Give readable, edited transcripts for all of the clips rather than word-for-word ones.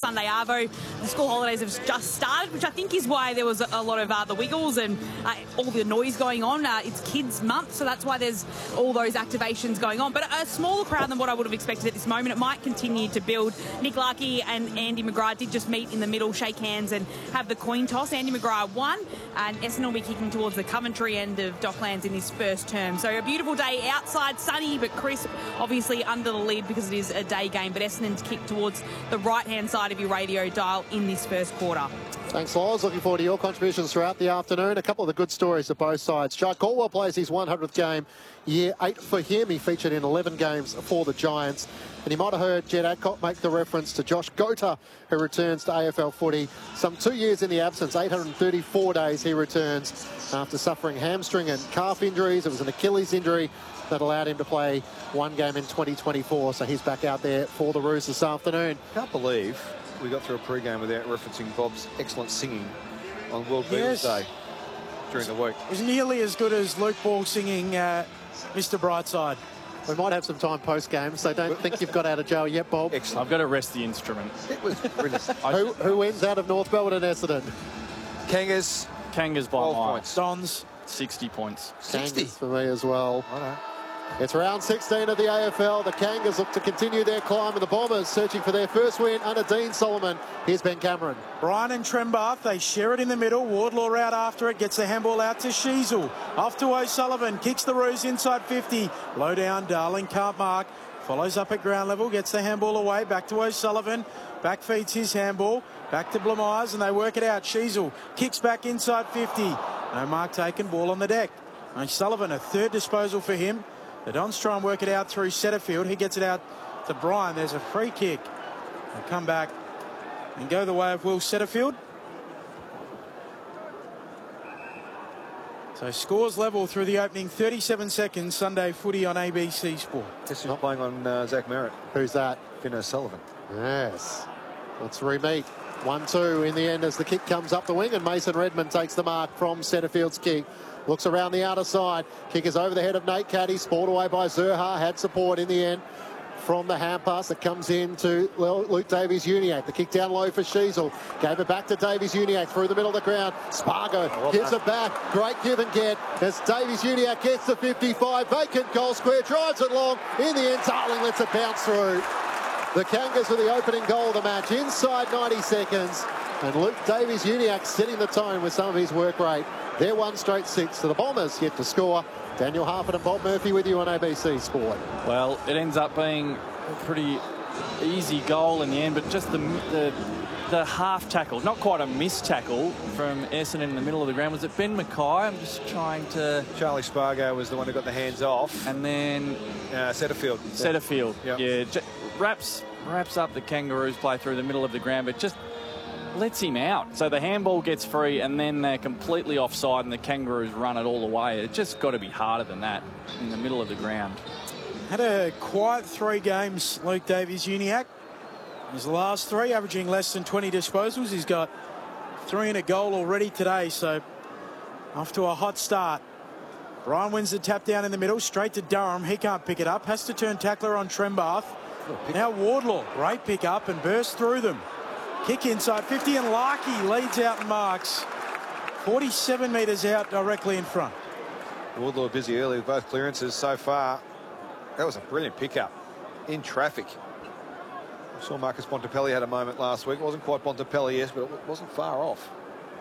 Sunday Arvo. The school holidays have just started, which I think is why there was a lot of the wiggles and all the noise going on. It's Kids Month, so that's why there's all those activations going on. But a smaller crowd than what I would have expected at this moment. It might continue to build. Nick Larkey and Andy McGrath did just meet in the middle, shake hands and have the coin toss. Andy McGrath won, and Essendon will be kicking towards the Coventry end of Docklands in this first term. So a beautiful day outside, sunny but crisp, obviously under the lid because it is a day game, but Essendon's kick towards the right-hand side of your radio dial in this first quarter. Thanks, Loz. Looking forward to your contributions throughout the afternoon. A couple of the good stories of both sides. Jack Caldwell plays his 100th game, year 8 for him. He featured in 11 games for the Giants. And you might have heard Jed Adcock make the reference to Josh Gota, who returns to AFL footy. Some 2 years in the absence, 834 days he returns after suffering hamstring and calf injuries. It was an Achilles injury that allowed him to play one game in 2024. So he's back out there for the Roos this afternoon. Can't believe we got through a pre-game without referencing Bob's excellent singing on World Beatles Day during the week. It was nearly as good as Luke Ball singing Mr. Brightside. We might have some time post-game, so don't think you've got out of jail yet, Bob. Excellent. I've got to rest the instrument. It was brilliant. Who wins out of North Melbourne and Essendon? Kangas. Kangas by 12 mile. points. Dons. 60 points. 60 for me as well. I know. It's round 16 of the AFL. The Kangas look to continue their climb, and the Bombers searching for their first win under Dean Solomon. Here's Ben Cameron. Bryan and Trembath, they share it in the middle. Wardlaw out after it, gets the handball out to Sheasel. Off to O'Sullivan, kicks the Roos inside 50. Low down, Darling can't mark. Follows up at ground level, gets the handball away. Back to O'Sullivan. Back feeds his handball. Back to Blamires, and they work it out. Sheasel kicks back inside 50. No mark taken, ball on the deck. O'Sullivan, a third disposal for him. The Dons try and work it out through Setterfield. He gets it out to Bryan. There's a free kick. They'll come back and go the way of Will Setterfield. So scores level through the opening 37 seconds. Sunday footy on ABC Sport. This is playing on Zach Merritt. Who's that? Finn O'Sullivan. Yes. Let's re-meet. 1-2 in the end as the kick comes up the wing, and Mason Redmond takes the mark from Setterfield's kick. Looks around the outer side. Kick is over the head of Nate Caddy. Sport away by Zurha. Had support in the end from the hand pass that comes in to Luke Davies-Uniacke. The kick down low for Sheasel. Gave it back to Davies-Uniacke through the middle of the ground. Spargo gives it back. Great give and get as Davies-Uniacke gets to 55. Vacant goal square. Drives it long. In the end, Darling lets it bounce through. The Kangas with the opening goal of the match inside 90 seconds. And Luke Davies-Uniacke setting the tone with some of his work rate. They're 1 straight 6 to the Bombers yet to score. Daniel Harford and Bob Murphy with you on ABC Sport. Well, it ends up being a pretty easy goal in the end, but just the half tackle, not quite a missed tackle from Essendon in the middle of the ground. Was it Ben Mackay? I'm just trying to... Charlie Spargo was the one who got the hands off. And then... Setterfield. Setterfield, yep. Yeah. Wraps up the Kangaroos play through the middle of the ground, but just lets him out. So the handball gets free, and then they're completely offside, and the Kangaroos run it all the way. It's just got to be harder than that in the middle of the ground. Had a quiet 3 games, Luke Davies-Uniacke. His last 3, averaging less than 20 disposals. He's got 3 and a goal already today, so off to a hot start. Bryan wins the tap down in the middle, straight to Durham. He can't pick it up, has to turn tackler on Trembath. Now Wardlaw, great pick up and burst through them. Kick inside 50, and Larkey leads out and marks. 47 metres out directly in front. Wardlaw busy early with both clearances so far. That was a brilliant pickup in traffic. I saw Marcus Bontempelli had a moment last week. It wasn't quite Bontempelli, yes, but it wasn't far off.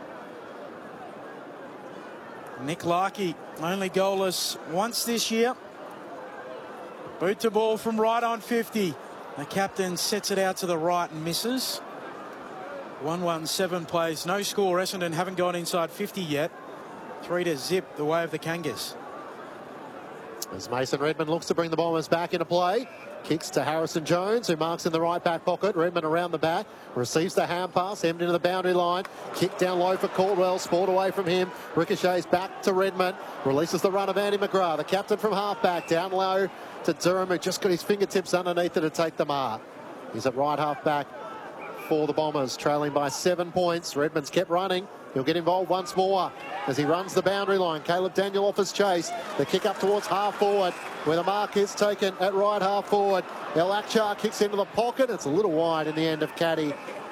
Nick Larkey, only goalless once this year. Boot to ball from right on 50. The captain sets it out to the right and misses. 1-1-7 plays. No score. Essendon haven't gone inside 50 yet. 3-0 the way of the Kangas. As Mason Redmond looks to bring the Bombers back into play. Kicks to Harrison Jones, who marks in the right back pocket. Redmond around the back. Receives the hand pass. Hemmed into the boundary line. Kick down low for Caldwell. Sport away from him. Ricochets back to Redmond. Releases the run of Andy McGrath. The captain from half-back. Down low to Durham, who just got his fingertips underneath it to take the mark. He's at right half-back for the Bombers, trailing by 7 points. Redmond's kept running. He'll get involved once more as he runs the boundary line. Caleb Daniel offers chase. The kick up towards half-forward, where the mark is taken at right half-forward. El Akchar kicks into the pocket. It's a little wide in the end of Caddy.